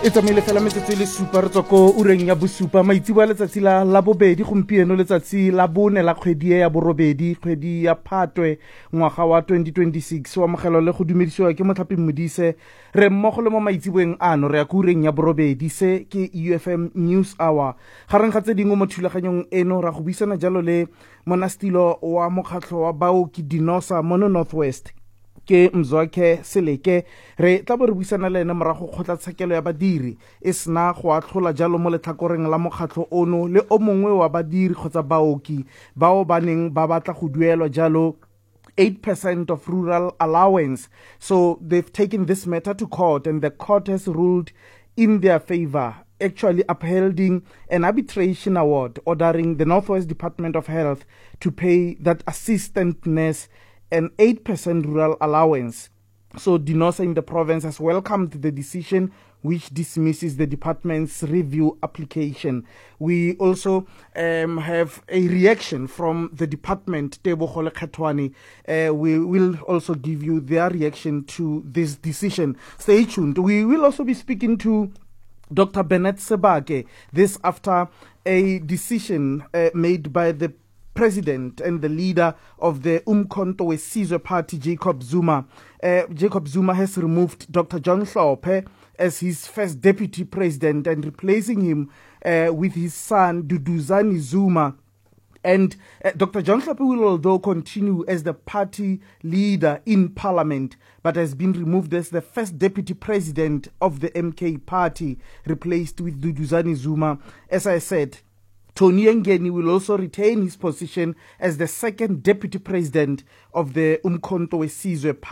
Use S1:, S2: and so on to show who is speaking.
S1: E tsamaile fela metsotso le supa re tswa ko ureng ya bosupa maitsebo a letsatsi la bobedi gompieno letsatsi la bone la kgwedi ya borobedi kgwedi ya Phatwe ngwaga wa 2026 wa mogelo le go dumedisiwa ke Motlhapi Modise re mmogo le mo maitseboeng ano re ya ko ureng ya borobedi se ke UFM News Hour gareng ga tse dingwe mo thulaganyong eno ra go buisana jalo le monastilo wa mokgatlho wa baoki Dinosa mono Northwest ke Mzwakhe Seleke re tla bo re buisana le ene morago kgotlatshekelo ya badiri e sena go atlhola jalo mo letlhakoreng la mokgatlho ono le o mongwe wa badiri kgotsa baoki bao ba neng ba batla go duelwa jalo 8% of rural allowance. So they've taken this matter to court and the court has ruled in their favor, actually upholding an arbitration award ordering the Northwest Department of Health to pay that assistant nurse an 8% rural allowance. So Dinosa in the province has welcomed the decision which dismisses the department's review application. We also have a reaction from the department, Tebogo Lekgetwane. We will also give you their reaction to this decision. Stay tuned. We will also be speaking to Dr. Bennett Sebake, this after a decision made by the president and the leader of the Umkhonto weSizwe Party, Jacob Zuma. Jacob Zuma has removed Dr. John Hlophe as his first deputy president and replacing him with his son, Duduzane Zuma. And Dr. John Hlophe will although continue as the party leader in parliament, but has been removed as the first deputy president of the MK party, replaced with Duduzane Zuma. As I said, Tony Ngeni will also retain his position as the second deputy president of the Umkhonto weSizwe Party.